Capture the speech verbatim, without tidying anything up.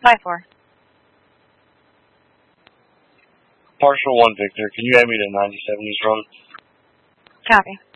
five four. Partial one Victor, can you add me to ninety-seven East Road? Copy.